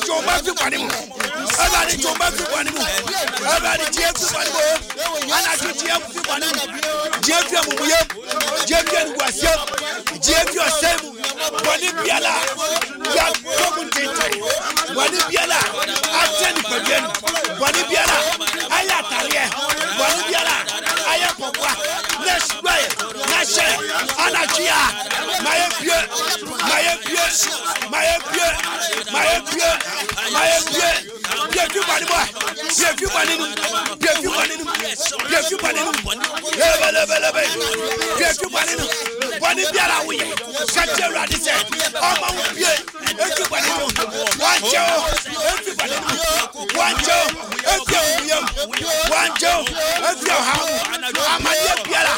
jomba fi panimu. Everybody jomba fi panimu. Everybody jeff fi panimu. Ana ju jeff fi panimu. Jeff ya muye. Jeff ya ngwasye. Jeff ya semu. Wani biala. Ya komunitete. Wani biala. Ateni pabien. Wani biala. Aya tariye. Wani biala. Aya pokwa. Neshwe. Nashe. Anachia. Maye pied. Maye pied. Maye pied. Maye pied. Maye pied. Bien vu par moi. Bien vu par nous. Bien vu par nous. Bien vu par nous. Bien vu par nous. Bonne bien là oui. Chaque jour à 17. Oh mon pied. Et tu par nous. Wanjo. Et tu par nous. Wanjo. Et tu Wanjo. Et tu Amadié bien là.